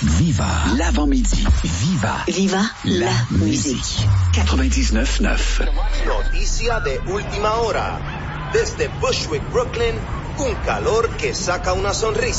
Viva l'avant-midi. Viva la musique. 99.9. Noticia de última hora. Desde Bushwick, Brooklyn, un calor que saca una sonrisa.